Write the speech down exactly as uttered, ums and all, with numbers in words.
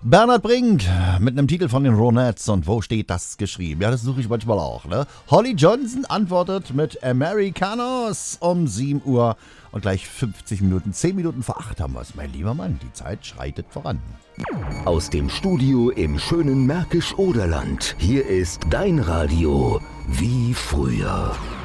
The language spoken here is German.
Bernhard Brink mit einem Titel von den Ronettes. Und wo steht das geschrieben? Ja, das suche ich manchmal auch, ne? Holly Johnson antwortet mit Americanos um sieben Uhr und gleich fünfzig Minuten. zehn Minuten vor acht haben wir es, mein lieber Mann. Die Zeit schreitet voran. Aus dem Studio im schönen Märkisch-Oderland. Hier ist dein Radio wie früher.